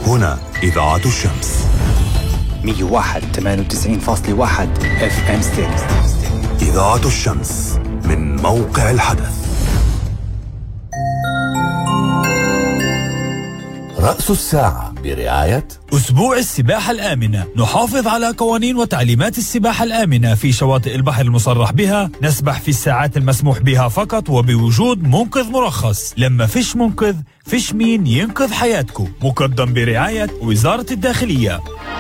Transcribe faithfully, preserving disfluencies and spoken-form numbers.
هنا إذاعة الشمس مية وواحد ثمانية وتسعين فاصلة واحد اف ام ستيريو. إذاعة الشمس من موقع الحدث. رأس الساعة برعاية أسبوع السباحة الآمنة. نحافظ على قوانين وتعليمات السباحة الآمنة في شواطئ البحر المصرح بها. نسبح في الساعات المسموح بها فقط وبوجود منقذ مرخص. لما فيش منقذ فيش مين ينقذ حياتكم. مقدم برعاية وزارة الداخلية.